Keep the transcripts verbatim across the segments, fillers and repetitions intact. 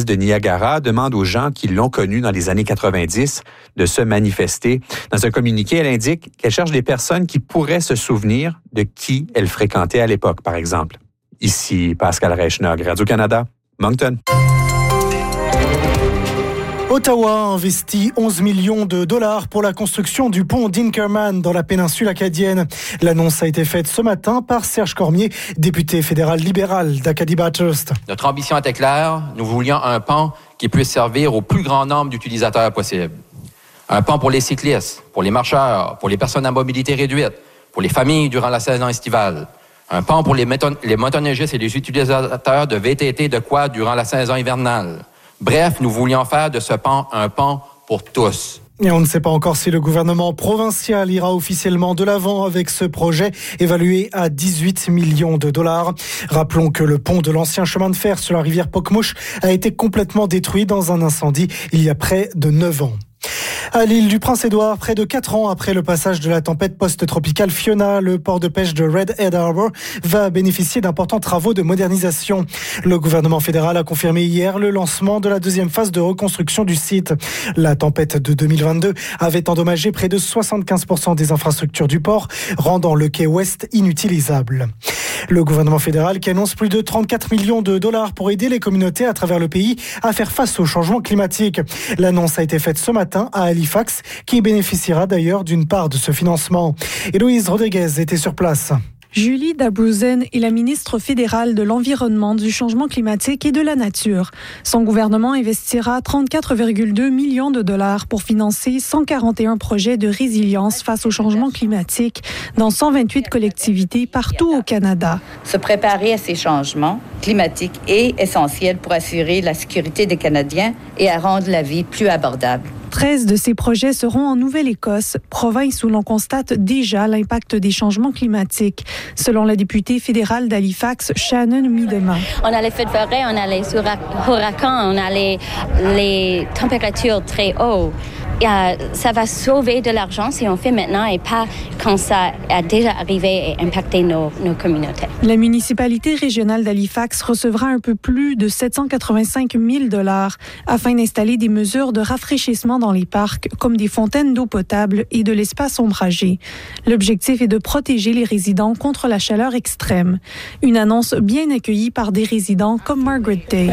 de Niagara demande aux gens qui l'ont connue dans les années quatre-vingt-dix de se manifester. Dans un communiqué, elle indique qu'elle cherche des personnes qui pourraient se souvenir de qui elle fréquentait à l'époque, par exemple. Ici, Pascal Reichnog, Radio-Canada, Moncton. Ottawa a investi onze millions de dollars pour la construction du pont d'Inkerman dans la péninsule acadienne. L'annonce a été faite ce matin par Serge Cormier, député fédéral libéral d'Acadie-Bathurst. Notre ambition était claire. Nous voulions un pont qui puisse servir au plus grand nombre d'utilisateurs possible. Un pont pour les cyclistes, pour les marcheurs, pour les personnes à mobilité réduite, pour les familles durant la saison estivale. Un pont pour les, méton- les motoneigistes et les utilisateurs de V T T de quad durant la saison hivernale. Bref, nous voulions faire de ce pont un pont pour tous. Et on ne sait pas encore si le gouvernement provincial ira officiellement de l'avant avec ce projet évalué à dix-huit millions de dollars. Rappelons que le pont de l'ancien chemin de fer sur la rivière Pocmouche a été complètement détruit dans un incendie il y a près de neuf ans. À l'île du Prince-Édouard, près de quatre ans après le passage de la tempête post-tropicale Fiona, le port de pêche de Red Head Harbour va bénéficier d'importants travaux de modernisation. Le gouvernement fédéral a confirmé hier le lancement de la deuxième phase de reconstruction du site. La tempête de deux mille vingt-deux avait endommagé près de soixante-quinze pour cent des infrastructures du port, rendant le quai ouest inutilisable. Le gouvernement fédéral qui annonce plus de trente-quatre millions de dollars pour aider les communautés à travers le pays à faire face au changement climatique. L'annonce a été faite ce matin à Halifax, qui bénéficiera d'ailleurs d'une part de ce financement. Héloïse Rodriguez était sur place. Julie Dabrouzen est la ministre fédérale de l'Environnement, du Changement climatique et de la Nature. Son gouvernement investira trente-quatre virgule deux millions de dollars pour financer cent quarante et un projets de résilience face au changement climatique dans cent vingt-huit collectivités partout au Canada. Se préparer à ces changements climatiques est essentiel pour assurer la sécurité des Canadiens et à rendre la vie plus abordable. treize de ces projets seront en Nouvelle-Écosse, province où l'on constate déjà l'impact des changements climatiques, selon la députée fédérale d'Halifax, Shannon Miedema. On a les feux de forêt, on a les ouragans, on a les, les températures très hautes. Euh, ça va sauver de l'argent si on fait maintenant et pas quand ça a déjà arrivé et impacté nos, nos communautés. La municipalité régionale d'Halifax recevra un peu plus de sept cent quatre-vingt-cinq mille dollars afin d'installer des mesures de rafraîchissement dans les parcs, comme des fontaines d'eau potable et de l'espace ombragé. L'objectif est de protéger les résidents contre la chaleur extrême. Une annonce bien accueillie par des résidents comme Margaret Day.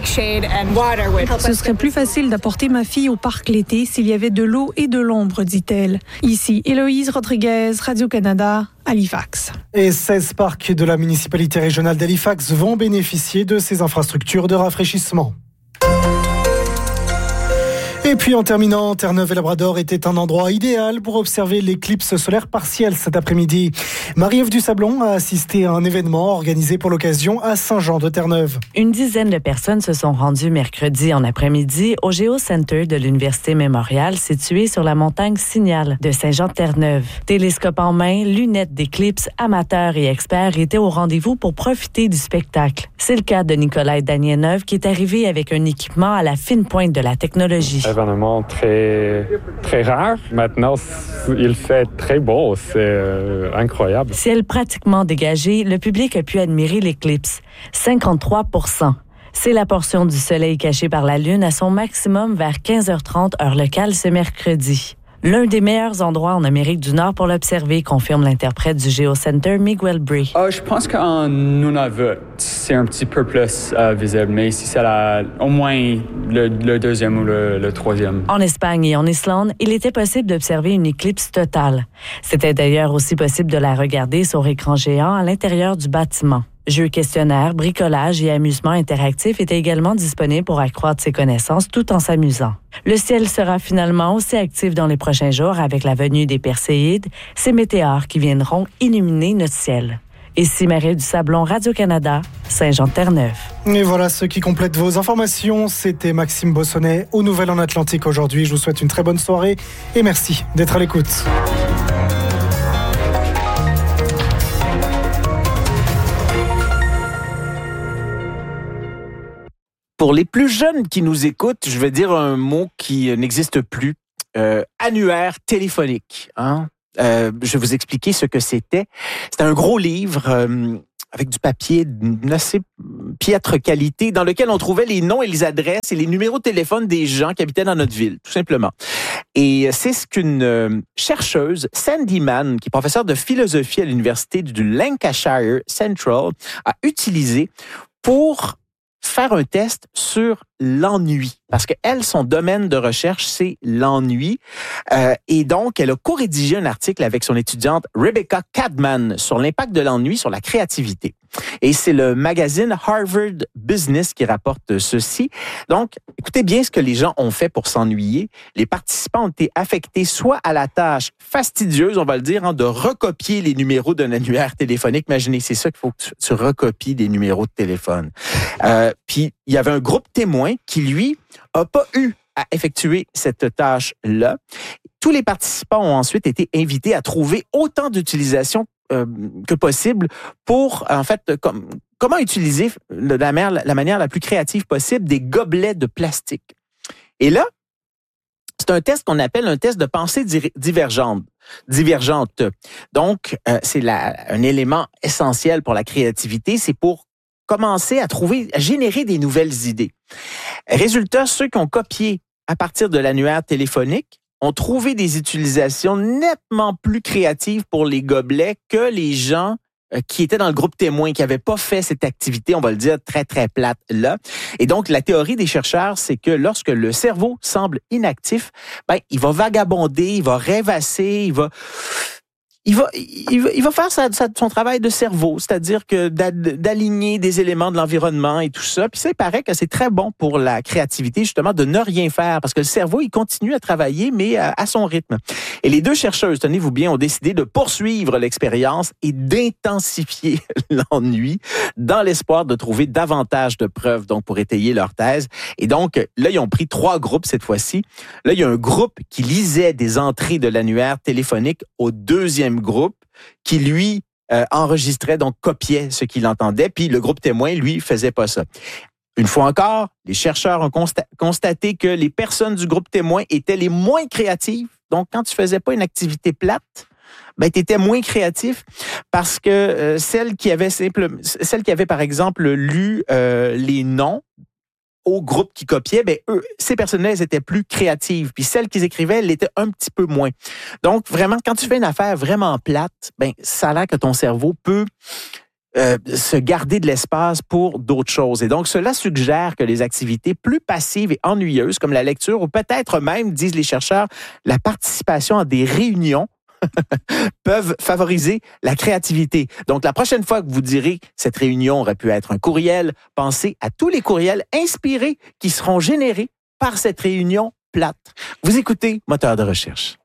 Ce serait plus facile d'apporter ma fille au parc l'été s'il y avait de l'eau et de l'ombre, dit-elle. Ici, Héloïse Rodriguez, Radio-Canada, Halifax. Et seize parcs de la municipalité régionale d'Halifax vont bénéficier de ces infrastructures de rafraîchissement. Et puis en terminant, Terre-Neuve-et-Labrador était un endroit idéal pour observer l'éclipse solaire partielle cet après-midi. Marie-Ève Dusablon a assisté à un événement organisé pour l'occasion à Saint-Jean-de-Terre-Neuve. Une dizaine de personnes se sont rendues mercredi en après-midi au Géocenter de l'Université Mémorial situé sur la montagne Signal de Saint-Jean-de-Terre-Neuve. Télescope en main, lunettes d'éclipse, amateurs et experts étaient au rendez-vous pour profiter du spectacle. C'est le cas de Nicolas Danieneuve qui est arrivé avec un équipement à la fine pointe de la technologie. Événement très, très rare. Maintenant, il fait très beau. C'est euh, incroyable. Ciel pratiquement dégagé, le public a pu admirer l'éclipse. cinquante-trois pour cent. C'est la portion du soleil cachée par la Lune à son maximum vers quinze heures trente heure locale ce mercredi. L'un des meilleurs endroits en Amérique du Nord pour l'observer, confirme l'interprète du Géocenter, Miguel Brie. Euh, je pense qu'en Nunavut, c'est un petit peu plus euh, visible, mais ici, c'est la, au moins le, le deuxième ou le, le troisième. En Espagne et en Islande, il était possible d'observer une éclipse totale. C'était d'ailleurs aussi possible de la regarder sur écran géant à l'intérieur du bâtiment. Jeux, questionnaires, bricolage et amusement interactif étaient également disponibles pour accroître ses connaissances tout en s'amusant. Le ciel sera finalement aussi actif dans les prochains jours avec la venue des Perséides, ces météores qui viendront illuminer notre ciel. Ici Marie Dusablon, Radio-Canada, Saint-Jean-de-Terre-Neuve. Et voilà ce qui complète vos informations. C'était Maxime Bossonnet aux Nouvelles en Atlantique aujourd'hui. Je vous souhaite une très bonne soirée et merci d'être à l'écoute. Pour les plus jeunes qui nous écoutent, je vais dire un mot qui n'existe plus. Euh, annuaire téléphonique. Hein? Euh, je vais vous expliquer ce que c'était. C'était un gros livre euh, avec du papier d'une assez piètre qualité, dans lequel on trouvait les noms et les adresses et les numéros de téléphone des gens qui habitaient dans notre ville, tout simplement. Et c'est ce qu'une euh, chercheuse, Sandy Mann, qui est professeure de philosophie à l'université du Lancashire Central, a utilisé pour faire un test sur l'ennui. Parce que elle, son domaine de recherche, c'est l'ennui. Euh, et donc, elle a co-rédigé un article avec son étudiante Rebecca Cadman sur l'impact de l'ennui sur la créativité. Et c'est le magazine Harvard Business qui rapporte ceci. Donc, écoutez bien ce que les gens ont fait pour s'ennuyer. Les participants ont été affectés soit à la tâche fastidieuse, on va le dire, hein, de recopier les numéros d'un annuaire téléphonique. Imaginez, c'est ça qu'il faut que tu, tu recopies des numéros de téléphone. Euh, puis, il y avait un groupe témoin qui, lui, a pas eu à effectuer cette tâche-là. Tous les participants ont ensuite été invités à trouver autant d'utilisations euh, que possible pour, en fait, comme, comment utiliser de la manière, la manière la plus créative possible des gobelets de plastique. Et là, c'est un test qu'on appelle un test de pensée divergente. divergente. Donc, euh, c'est la, un élément essentiel pour la créativité, c'est pour commencer à trouver, à générer des nouvelles idées. Résultat, ceux qui ont copié à partir de l'annuaire téléphonique ont trouvé des utilisations nettement plus créatives pour les gobelets que les gens qui étaient dans le groupe témoin, qui n'avaient pas fait cette activité, on va le dire, très, très plate là. Et donc, la théorie des chercheurs, c'est que lorsque le cerveau semble inactif, ben, il va vagabonder, il va rêvasser, il va... Il va, il va, il va faire sa, sa, son travail de cerveau, c'est-à-dire que d'aligner des éléments de l'environnement et tout ça. Puis ça, il paraît que c'est très bon pour la créativité, justement, de ne rien faire, parce que le cerveau, il continue à travailler, mais à, à son rythme. Et les deux chercheuses, tenez-vous bien, ont décidé de poursuivre l'expérience et d'intensifier l'ennui dans l'espoir de trouver davantage de preuves, donc pour étayer leur thèse. Et donc, là, ils ont pris trois groupes cette fois-ci. Là, il y a un groupe qui lisait des entrées de l'annuaire téléphonique au deuxième groupe qui, lui, euh, enregistrait, donc copiait ce qu'il entendait, puis le groupe témoin, lui, faisait pas ça. Une fois encore, les chercheurs ont consta- constaté que les personnes du groupe témoin étaient les moins créatives. Donc, quand tu faisais pas une activité plate, ben, tu étais moins créatif parce que euh, celles qui avaient simple, celles qui avaient, par exemple, lu euh, les noms au groupe qui copiait, ben eux, ces personnes-là, elles étaient plus créatives. Puis celles qui écrivaient, elles l'étaient un petit peu moins. Donc, vraiment, quand tu fais une affaire vraiment plate, ben ça a l'air que ton cerveau peut euh, se garder de l'espace pour d'autres choses. Et donc, cela suggère que les activités plus passives et ennuyeuses, comme la lecture, ou peut-être même, disent les chercheurs, la participation à des réunions, peuvent favoriser la créativité. Donc, la prochaine fois que vous direz cette réunion aurait pu être un courriel, pensez à tous les courriels inspirés qui seront générés par cette réunion plate. Vous écoutez Moteur de recherche.